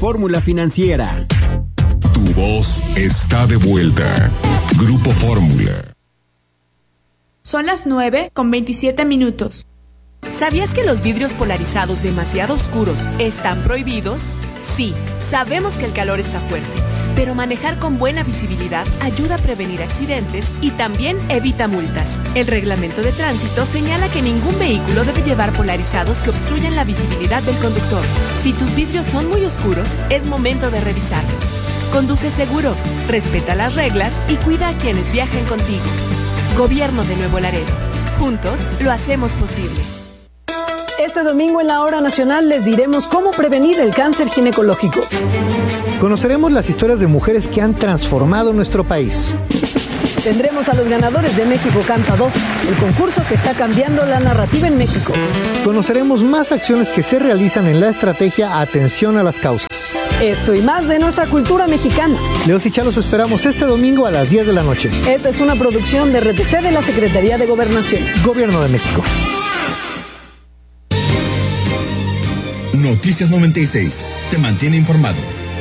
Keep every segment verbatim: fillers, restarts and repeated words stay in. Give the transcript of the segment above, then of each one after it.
Fórmula Financiera. Tu voz está de vuelta. Grupo Fórmula. Son las nueve con veintisiete minutos. ¿Sabías que los vidrios polarizados demasiado oscuros están prohibidos? Sí, sabemos que el calor está fuerte, pero manejar con buena visibilidad ayuda a prevenir accidentes y también evita multas. El reglamento de tránsito señala que ningún vehículo debe llevar polarizados que obstruyan la visibilidad del conductor. Si tus vidrios son muy oscuros, es momento de revisarlos. Conduce seguro, respeta las reglas y cuida a quienes viajen contigo. Gobierno de Nuevo Laredo. Juntos lo hacemos posible. Este domingo en la Hora Nacional les diremos cómo prevenir el cáncer ginecológico. Conoceremos las historias de mujeres que han transformado nuestro país. Tendremos a los ganadores de México Canta dos, el concurso que está cambiando la narrativa en México. Conoceremos más acciones que se realizan en la estrategia Atención a las Causas. Esto y más de nuestra cultura mexicana. Leos y Chá los esperamos este domingo a las diez de la noche. Esta es una producción de R T C de la Secretaría de Gobernación. Gobierno de México. Noticias noventa y seis. Te mantiene informado.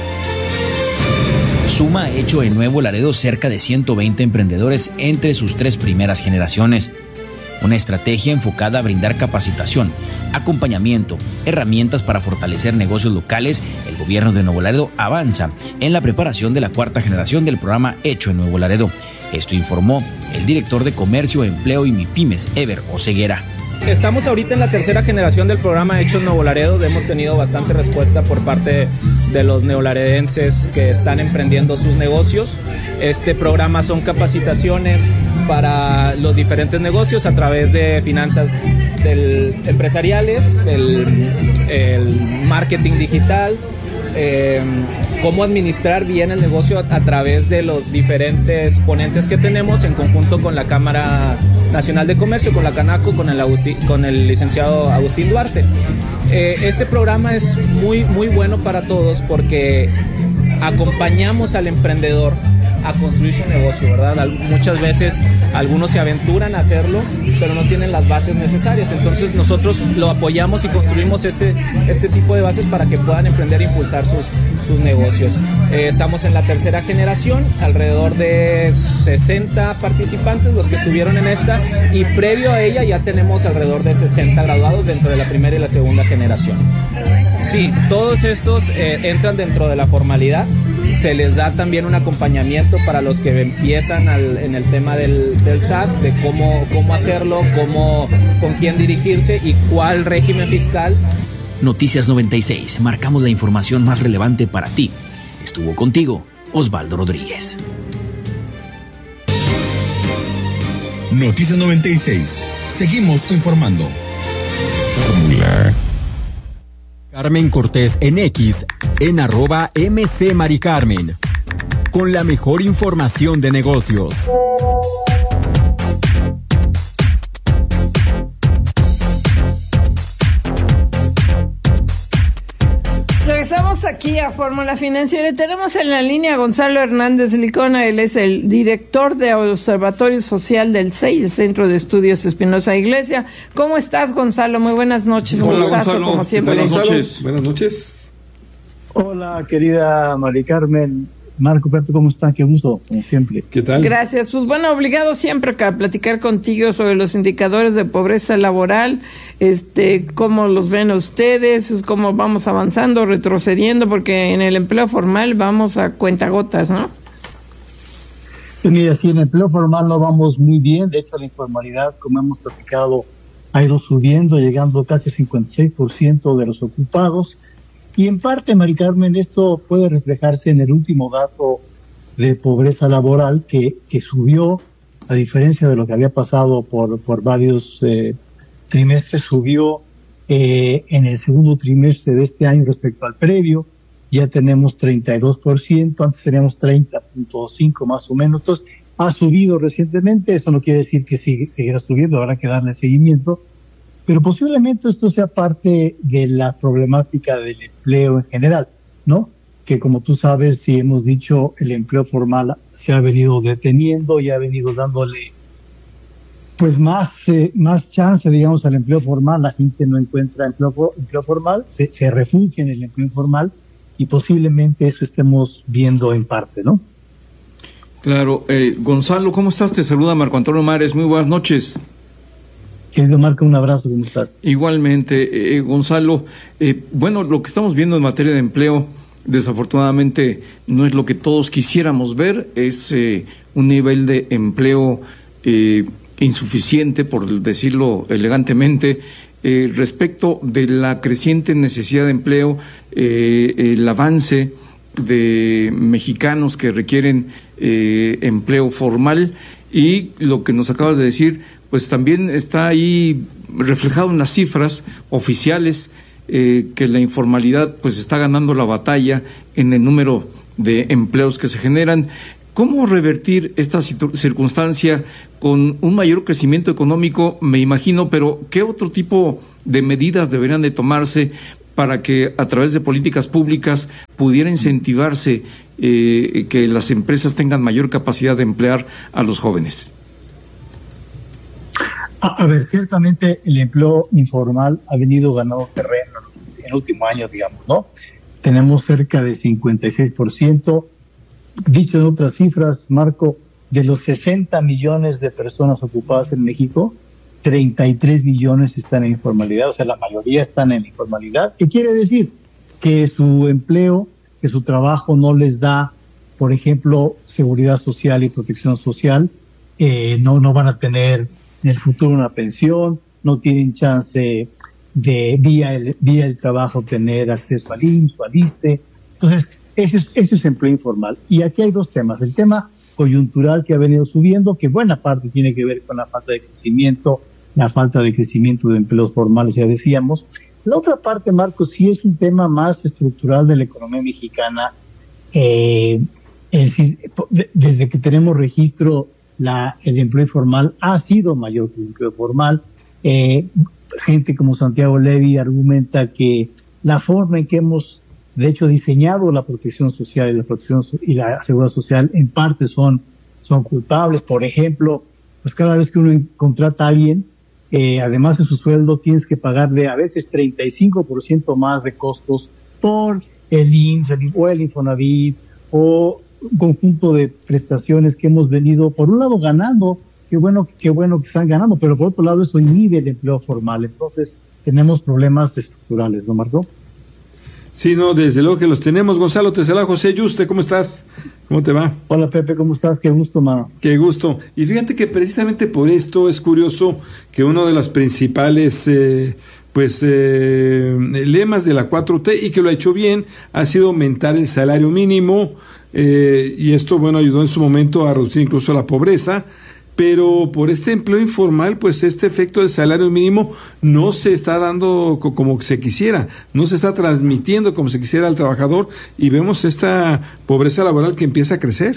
Suma ha hecho en Nuevo Laredo cerca de ciento veinte emprendedores entre sus tres primeras generaciones. Una estrategia enfocada a brindar capacitación, acompañamiento, herramientas para fortalecer negocios locales. El gobierno de Nuevo Laredo avanza en la preparación de la cuarta generación del programa Hecho en Nuevo Laredo. Esto informó el director de Comercio, Empleo y MIPYMES, Ever Oseguera. Estamos ahorita en la tercera generación del programa Hecho en Nuevo Laredo. Hemos tenido bastante respuesta por parte de los neolaredenses que están emprendiendo sus negocios. Este programa son capacitaciones para los diferentes negocios a través de finanzas del, empresariales, el, el marketing digital, eh, cómo administrar bien el negocio a, a través de los diferentes ponentes que tenemos en conjunto con la Cámara Nacional de Comercio, con la Canaco, con el, Agustín, con el licenciado Agustín Duarte. Eh, este programa es muy, muy bueno para todos porque acompañamos al emprendedor a construir su negocio, ¿verdad? Muchas veces algunos se aventuran a hacerlo, pero no tienen las bases necesarias. Entonces nosotros lo apoyamos y construimos este, este tipo de bases para que puedan emprender e impulsar sus, sus negocios. Eh, estamos en la tercera generación, alrededor de sesenta participantes los que estuvieron en esta, y previo a ella ya tenemos alrededor de sesenta graduados dentro de la primera y la segunda generación. Sí, todos estos eh, entran dentro de la formalidad. Se les da también un acompañamiento para los que empiezan al, en el tema del, del S A T, de cómo, cómo hacerlo, cómo, con quién dirigirse y cuál régimen fiscal. Noticias noventa y seis, marcamos la información más relevante para ti. Estuvo contigo Osvaldo Rodríguez. Noticias noventa y seis, seguimos informando. Fórmula. Carmen Cortés en X, en arroba M C Mari Carmen, con la mejor información de negocios. Regresamos aquí a Fórmula Financiera y tenemos en la línea a Gonzalo Hernández Licona. Él es el director de Observatorio Social del C E I, el Centro de Estudios Espinosa Iglesia. ¿Cómo estás, Gonzalo? Muy buenas noches. Hola, un gustazo, Gonzalo. como siempre. Buenas noches. Buenas noches. Hola, querida Mari Carmen. Marco, Pepe, ¿cómo están? Qué gusto, como siempre. ¿Qué tal? Gracias. Pues bueno, obligado siempre a platicar contigo sobre los indicadores de pobreza laboral, este, cómo los ven ustedes, cómo vamos avanzando, retrocediendo, porque en el empleo formal vamos a cuentagotas, ¿no? Pues mira, sí, en el empleo formal no vamos muy bien. De hecho, la informalidad, como hemos platicado, ha ido subiendo, llegando casi al cincuenta y seis por ciento de los ocupados. Y en parte, Mari Carmen, esto puede reflejarse en el último dato de pobreza laboral que, que subió, a diferencia de lo que había pasado por, por varios eh, trimestres, subió eh, en el segundo trimestre de este año respecto al previo. Ya tenemos treinta y dos por ciento, antes teníamos treinta punto cinco más o menos. Entonces, ha subido recientemente. Esto no quiere decir que sigue, seguirá subiendo, habrá que darle seguimiento. Pero posiblemente esto sea parte de la problemática del empleo en general, ¿no? Que como tú sabes, si hemos dicho, el empleo formal se ha venido deteniendo y ha venido dándole pues más eh, más chance, digamos, al empleo formal. La gente no encuentra empleo, empleo formal, se, se refugia en el empleo informal, y posiblemente eso estemos viendo en parte, ¿no? Claro. Eh, Gonzalo, ¿cómo estás? Te saluda Marco Antonio Mares. Muy buenas noches. Querido Marco, un abrazo, ¿cómo estás? Igualmente, eh, Gonzalo. Eh, bueno, lo que estamos viendo en materia de empleo, desafortunadamente, no es lo que todos quisiéramos ver. Es eh, un nivel de empleo eh, insuficiente, por decirlo elegantemente, eh, respecto de la creciente necesidad de empleo, eh, el avance de mexicanos que requieren eh, empleo formal, y lo que nos acabas de decir, pues también está ahí reflejado en las cifras oficiales, eh, que la informalidad pues está ganando la batalla en el número de empleos que se generan. ¿Cómo revertir esta circunstancia con un mayor crecimiento económico? Me imagino, pero ¿qué otro tipo de medidas deberían de tomarse para que a través de políticas públicas pudiera incentivarse eh, que las empresas tengan mayor capacidad de emplear a los jóvenes? A, a ver, ciertamente el empleo informal ha venido ganando terreno en el último año, digamos, ¿no? Tenemos cerca de cincuenta y seis por ciento. Dicho en otras cifras, Marco, de los sesenta millones de personas ocupadas en México, treinta y tres millones están en informalidad, o sea, la mayoría están en informalidad. ¿Qué quiere decir? Que su empleo, que su trabajo no les da, por ejemplo, seguridad social y protección social, eh, no, no van a tener en el futuro una pensión, no tienen chance de vía el, vía el trabajo tener acceso al I M S S o al ISSSTE. Entonces, ese es, ese es empleo informal. Y aquí hay dos temas. El tema coyuntural que ha venido subiendo, que buena parte tiene que ver con la falta de crecimiento, la falta de crecimiento de empleos formales, ya decíamos. La otra parte, Marco, sí es un tema más estructural de la economía mexicana. Eh, es decir, desde que tenemos registro, la, el empleo informal ha sido mayor que el empleo formal. Eh, gente como Santiago Levy argumenta que la forma en que hemos, de hecho, diseñado la protección social y la protección y la seguridad social en parte son, son culpables. Por ejemplo, pues cada vez que uno contrata a alguien, eh, además de su sueldo, tienes que pagarle a veces treinta y cinco por ciento más de costos por el I M S S o el Infonavit o un conjunto de prestaciones que hemos venido, por un lado, ganando. Qué bueno, qué bueno que están ganando, pero por otro lado eso inhibe el empleo formal. Entonces tenemos problemas estructurales, ¿no, Marco? Sí, no, desde luego que los tenemos. Gonzalo, te saluda José Yuste, ¿cómo estás? ¿Cómo te va? Hola, Pepe, ¿cómo estás? Qué gusto, mano. Qué gusto. Y fíjate que precisamente por esto es curioso que uno de los principales eh, pues eh, lemas de la cuatro T, y que lo ha hecho bien, ha sido aumentar el salario mínimo, eh, y esto, bueno, ayudó en su momento a reducir incluso la pobreza. Pero por este empleo informal, pues este efecto del salario mínimo no se está dando co- como se quisiera, no se está transmitiendo como se quisiera al trabajador, y vemos esta pobreza laboral que empieza a crecer.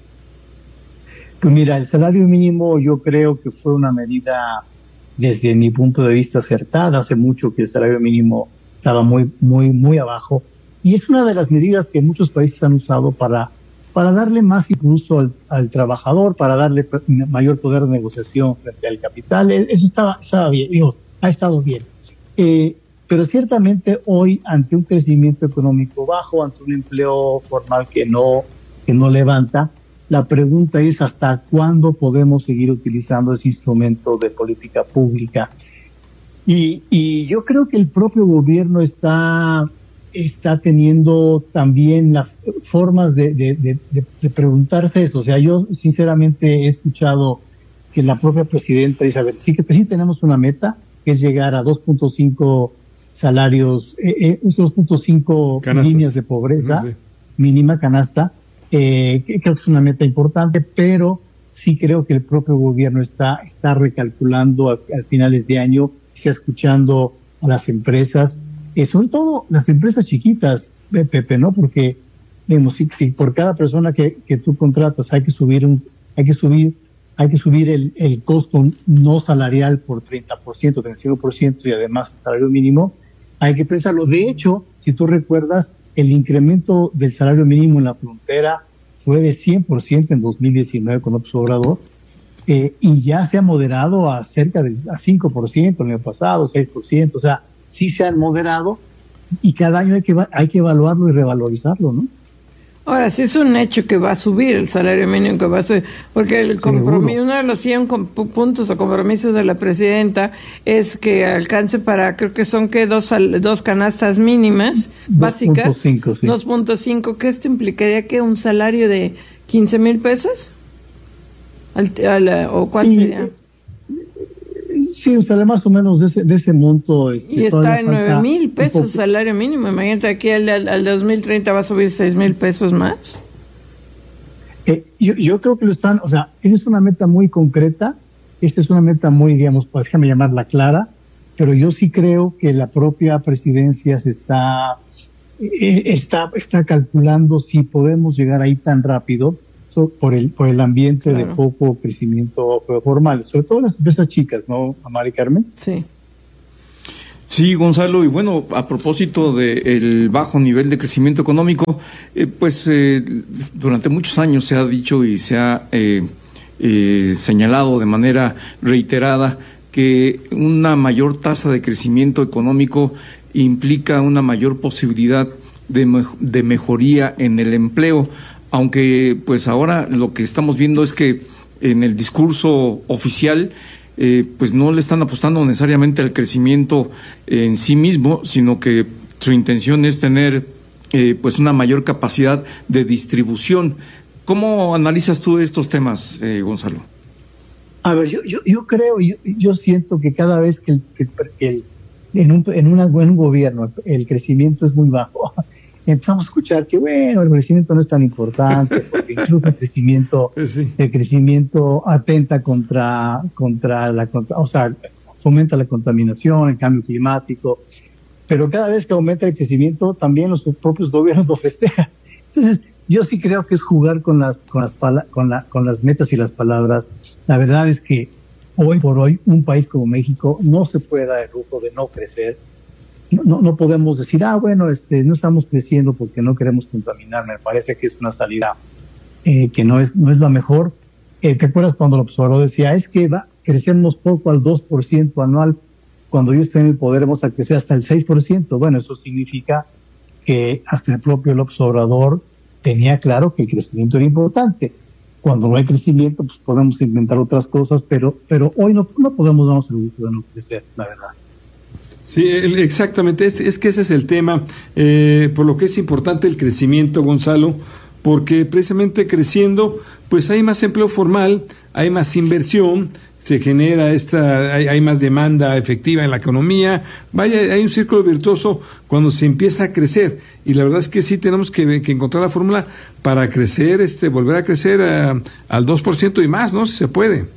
Pues mira, el salario mínimo yo creo que fue una medida, desde mi punto de vista, acertada. Hace mucho que el salario mínimo estaba muy, muy, muy abajo, y es una de las medidas que muchos países han usado para para darle más impulso al, al trabajador, para darle mayor poder de negociación frente al capital. Eso estaba, estaba bien, digo, ha estado bien. Eh, pero ciertamente hoy, ante un crecimiento económico bajo, ante un empleo formal que no, que no levanta, la pregunta es hasta cuándo podemos seguir utilizando ese instrumento de política pública. Y, y yo creo que el propio gobierno está está teniendo también las formas de, de, de, de preguntarse eso. O sea, yo sinceramente he escuchado que la propia presidenta dice, a ver, sí que sí tenemos una meta, que es llegar a dos punto cinco salarios, eh, eh, dos punto cinco líneas de pobreza, no sé. Mínima canasta, eh, que creo que es una meta importante, pero sí creo que el propio gobierno está, está recalculando a, a finales de año, está escuchando a las empresas, Eh, sobre todo las empresas chiquitas, Pepe, ¿no? Porque, digamos, si, si por cada persona que, que tú contratas hay que subir un, hay que subir, hay que subir el, el costo no salarial por treinta por ciento, treinta y cinco por ciento, y además el salario mínimo, hay que pensarlo. De hecho, si tú recuerdas, el incremento del salario mínimo en la frontera fue de cien por ciento en dos mil diecinueve con López Obrador, eh, y ya se ha moderado a cerca del a cinco por ciento el año pasado, seis por ciento, o sea, sí se han moderado, y cada año hay que, hay que evaluarlo y revalorizarlo, ¿no? Ahora, sí es un hecho que va a subir el salario mínimo, que va a subir, porque el compromiso, uno de los cien puntos o compromisos de la presidenta es que alcance para, creo que son que dos, dos canastas mínimas básicas, dos punto cinco, sí. Que esto implicaría que un salario de quince mil pesos, al, al, o cuál sí. sería. Sí, o sea, más o menos de ese, de ese monto. Este, y está en nueve mil pesos salario mínimo. Imagínate, aquí al, al, al dos mil treinta va a subir seis mil pesos más. Eh, yo, yo creo que lo están, o sea, esa es una meta muy concreta. Esta es una meta muy, digamos, pues déjame llamarla clara, pero yo sí creo que la propia presidencia se está, eh, está, está calculando si podemos llegar ahí tan rápido. por el por el ambiente claro. de poco crecimiento formal, sobre todo las empresas chicas, ¿no, Mari Carmen? Sí. Sí, Gonzalo, y bueno, a propósito del bajo nivel de crecimiento económico, eh, pues eh, durante muchos años se ha dicho y se ha eh, eh, señalado de manera reiterada que una mayor tasa de crecimiento económico implica una mayor posibilidad de, me- de mejoría en el empleo. Aunque pues ahora lo que estamos viendo es que en el discurso oficial eh, pues no le están apostando necesariamente al crecimiento en sí mismo, sino que su intención es tener eh, pues una mayor capacidad de distribución. ¿Cómo analizas tú estos temas, eh, Gonzalo? A ver, yo yo, yo creo, yo, yo siento que cada vez que, el, que, que el, en un en una, en un gobierno el crecimiento es muy bajo, empezamos a escuchar que bueno, el crecimiento no es tan importante, porque incluso el crecimiento, sí. el crecimiento atenta contra, contra la, contra, o sea, fomenta la contaminación, el cambio climático, pero cada vez que aumenta el crecimiento, también los propios gobiernos lo festejan. Entonces, yo sí creo que es jugar con las, con las, pala- con la, con las metas y las palabras. La verdad es que hoy por hoy, un país como México no se puede dar el lujo de no crecer. No, no podemos decir, ah, bueno, este, no estamos creciendo porque no queremos contaminar. Me parece que es una salida eh, que no es no es la mejor. Eh, ¿Te acuerdas cuando el observador decía, es que va, crecemos poco al dos por ciento anual, cuando yo esté en el poder vamos a crecer hasta el seis por ciento? Bueno, eso significa que hasta el propio López Obrador tenía claro que el crecimiento era importante. Cuando no hay crecimiento, pues podemos inventar otras cosas, pero pero hoy no, no podemos darnos el lujo de no crecer, la verdad. Sí, exactamente, es, es que ese es el tema, eh, por lo que es importante el crecimiento, Gonzalo, porque precisamente creciendo, pues hay más empleo formal, hay más inversión, se genera esta, hay, hay más demanda efectiva en la economía, vaya, hay un círculo virtuoso cuando se empieza a crecer, y la verdad es que sí tenemos que, que encontrar la fórmula para crecer, este, volver a crecer a, al dos por ciento y más, ¿no? Si se puede.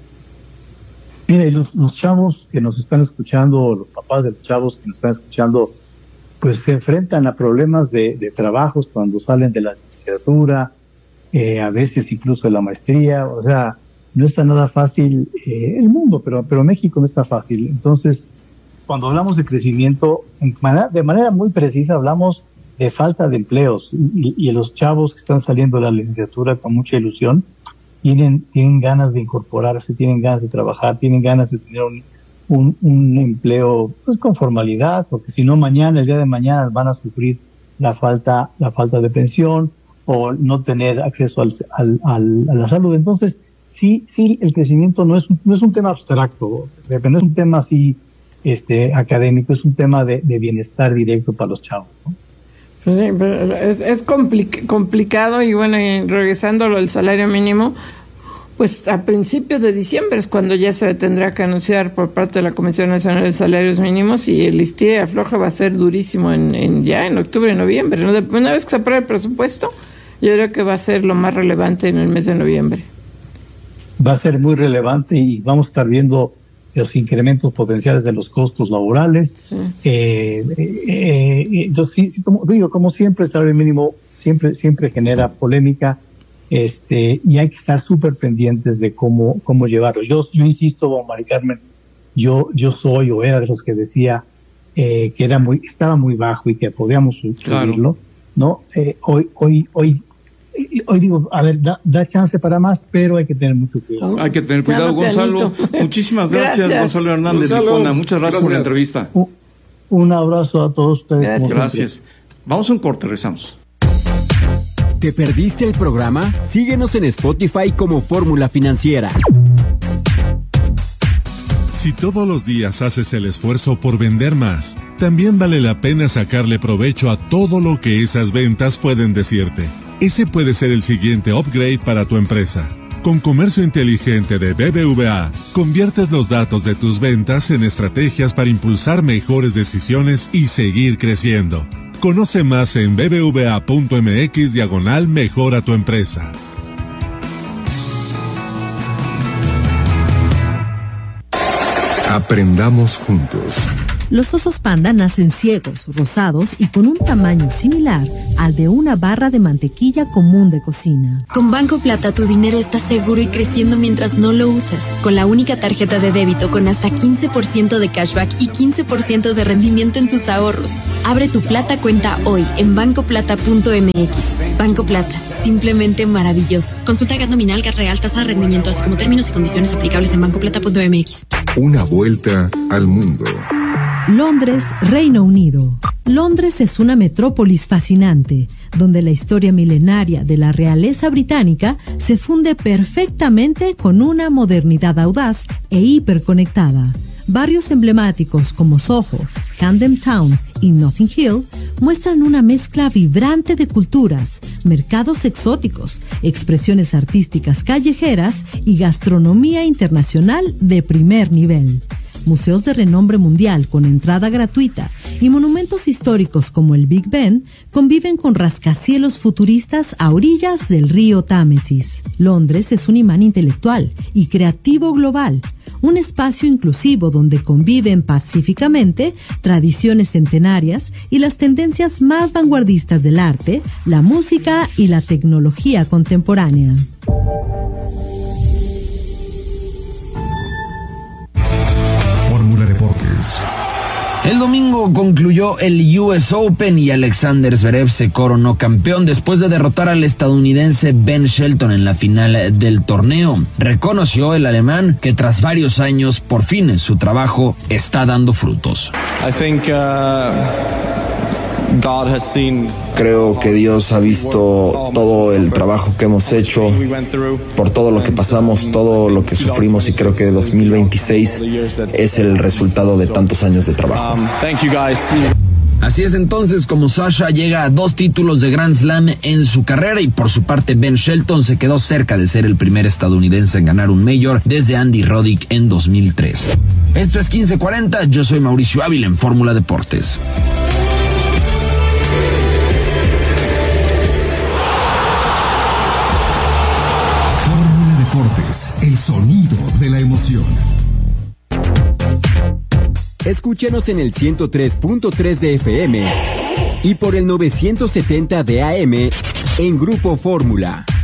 Mire, los, los chavos que nos están escuchando, los papás de los chavos que nos están escuchando, pues se enfrentan a problemas de, de trabajos cuando salen de la licenciatura, eh, a veces incluso de la maestría, o sea, no está nada fácil eh, el mundo, pero, pero México no está fácil. Entonces, cuando hablamos de crecimiento, en manera, de manera muy precisa hablamos de falta de empleos, y, y los chavos que están saliendo de la licenciatura con mucha ilusión, Tienen, tienen ganas de incorporarse, tienen ganas de trabajar, tienen ganas de tener un, un, un empleo pues, con formalidad, porque si no mañana, el día de mañana van a sufrir la falta, la falta de pensión o no tener acceso al, al, al, a la salud. Entonces, sí, sí, el crecimiento no es, no es un tema abstracto, no es un tema así este, académico, es un tema de, de bienestar directo para los chavos, ¿no? Sí, pero es, es compli- complicado y bueno, y regresando al salario mínimo, pues a principios de diciembre es cuando ya se tendrá que anunciar por parte de la Comisión Nacional de Salarios Mínimos, y el estira y afloja va a ser durísimo en, en ya en octubre y noviembre, ¿no? Una vez que se apruebe el presupuesto, yo creo que va a ser lo más relevante en el mes de noviembre. Va a ser muy relevante y vamos a estar viendo los incrementos potenciales de los costos laborales. Sí. Eh, eh, entonces, sí, sí, como digo, como siempre, el salario mínimo siempre siempre genera polémica, este, y hay que estar súper pendientes de cómo cómo llevarlo. Yo yo insisto, Mari Carmen, yo yo soy o era de los que decía eh, que era muy estaba muy bajo y que podíamos subirlo, claro. ¿no? Eh, hoy hoy hoy Hoy digo, a ver, da, da chance para más, pero hay que tener mucho cuidado. Hay que tener cuidado, Gonzalo. Muchísimas gracias, gracias. Gonzalo Hernández Gonzalo, Licona. Muchas gracias, gracias por la entrevista. Un, Un abrazo a todos ustedes. Gracias. Gracias. Vamos a un corte, rezamos. ¿Te perdiste el programa? Síguenos en Spotify como Fórmula Financiera. Si todos los días haces el esfuerzo por vender más, también vale la pena sacarle provecho a todo lo que esas ventas pueden decirte. Ese puede ser el siguiente upgrade para tu empresa. Con Comercio Inteligente de B B V A, conviertes los datos de tus ventas en estrategias para impulsar mejores decisiones y seguir creciendo. Conoce más en bbva.mx diagonal mejora tu empresa. Aprendamos juntos. Los osos panda nacen ciegos, rosados y con un tamaño similar al de una barra de mantequilla común de cocina. Con Banco Plata tu dinero está seguro y creciendo mientras no lo usas. Con la única tarjeta de débito con hasta quince por ciento de cashback y quince por ciento de rendimiento en tus ahorros. Abre tu Plata cuenta hoy en banco plata punto m x. Banco Plata, simplemente maravilloso. Consulta gat nominal, gat real, tasa de rendimiento, así como términos y condiciones aplicables en banco plata punto m x. Una vuelta al mundo. Londres, Reino Unido. Londres es una metrópolis fascinante, donde la historia milenaria de la realeza británica se funde perfectamente con una modernidad audaz e hiperconectada. Barrios emblemáticos como Soho, Camden Town y Notting Hill muestran una mezcla vibrante de culturas, mercados exóticos, expresiones artísticas callejeras y gastronomía internacional de primer nivel. Museos de renombre mundial con entrada gratuita y monumentos históricos como el Big Ben conviven con rascacielos futuristas a orillas del río Támesis. Londres es un imán intelectual y creativo global, un espacio inclusivo donde conviven pacíficamente tradiciones centenarias y las tendencias más vanguardistas del arte, la música y la tecnología contemporánea. Fórmula Deportes. El domingo concluyó el U S Open y Alexander Zverev se coronó campeón después de derrotar al estadounidense Ben Shelton en la final del torneo. Reconoció el alemán que tras varios años, por fin, su trabajo está dando frutos. I think, uh... God has seen... Creo que Dios ha visto todo el trabajo que hemos hecho, por todo lo que pasamos, todo lo que sufrimos, y creo que dos mil veintiséis es el resultado de tantos años de trabajo. Así es entonces como Sasha llega a dos títulos de Grand Slam en su carrera, y por su parte Ben Shelton se quedó cerca de ser el primer estadounidense en ganar un Major desde Andy Roddick en dos mil tres. Esto es quince cuarenta, yo soy Mauricio Ávila en Fórmula Deportes. El sonido de la emoción. Escúchanos en el ciento tres punto tres de F M y por el novecientos setenta de A M en Grupo Fórmula.